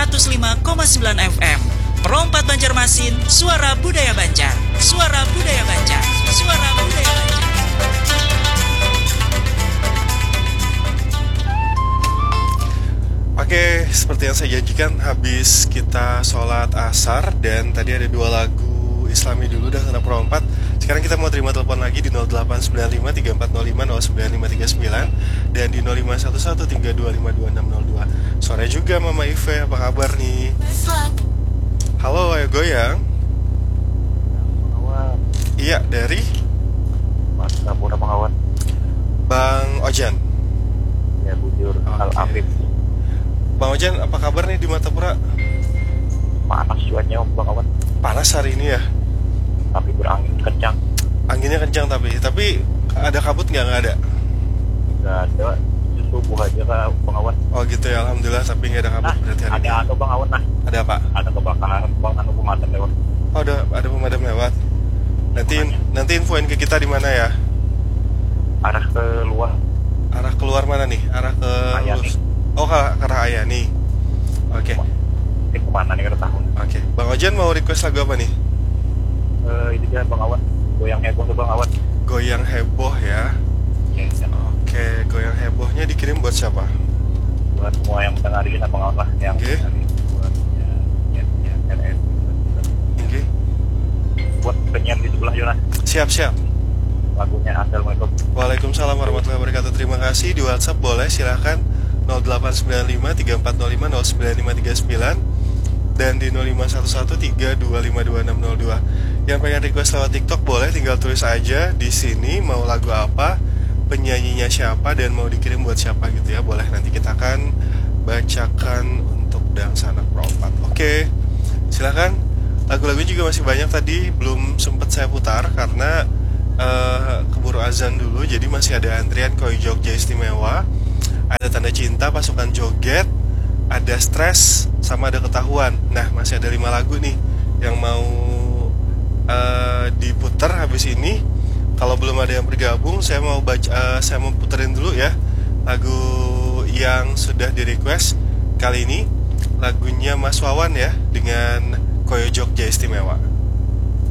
105,9 FM. Pro 4 Banjarmasin, suara budaya Banjar. Suara budaya Banjar. Suara budaya Banjar. Oke, seperti yang saya janjikan, habis kita sholat asar dan tadi ada 2 lagu Islami dulu dan anak Pro 4. Sekarang kita mau terima telepon lagi di 0895 3405 09539 dan di 0511 3252 Sore juga Mama Ive, apa kabar nih? Halo, ayo goyang. Pengawan. Iya, dari Mas Kapura Pengawan. Bang Ojan. Ya, Bujur Al-Afif. Bang Ojan, apa kabar nih di Matapura? Panas cuacanya Bang Awan, Panas hari ini ya? tapi berangin kencang. Anginnya kencang tapi ada kabut nggak ada? Gak ada, subuh aja Kak Bang Awan. Oh gitu ya, alhamdulillah, tapi nggak ada kabut berarti hari ini. Ada Bang Awan, Ada apa? ada kebakaran pemadam lewat. Oh, ada pemadam lewat. Nanti infoin ke kita di mana ya? Arah ke luar. Arah keluar mana nih? Arah ke Ayani. Oh, ke arah Ayani. Oke. Kemana nih tahun? Oke. Bang Ojan mau request lagu apa nih? Itu dia Bang Awan, goyang heboh tuh Bang Awan. Goyang heboh ya. Ya. Oke, goyang hebohnya dikirim buat siapa? Buat semua yang dengerin Bang Awan lah, yang Oke. buat ya RS. Oke. Buat penyiar di sebelah Yona. Siap. Lagunya Assalamualaikum. Waalaikumsalam warahmatullahi wabarakatuh. Terima kasih. Di WhatsApp boleh, silahkan 0895 3405 09539 dan di 0511 3252 Yang pengen request lewat TikTok boleh tinggal tulis aja di sini mau lagu apa, penyanyinya siapa, dan mau dikirim buat siapa gitu ya. Boleh, nanti kita akan bacakan untuk Dangsa Anak Pro 4. Oke, silahkan. Lagu-lagunya juga masih banyak, tadi belum sempat saya putar karena keburu azan dulu, jadi masih ada antrian Koi Jogja Istimewa, ada Tanda Cinta, Pasukan Joget, ada Stres, sama ada Ketahuan. Nah, masih ada 5 lagu nih yang mau diputar habis ini. Kalau belum ada yang bergabung, saya mau puterin dulu ya lagu yang sudah di request. Kali ini lagunya Mas Wawan ya, dengan Koyo Jogja Istimewa.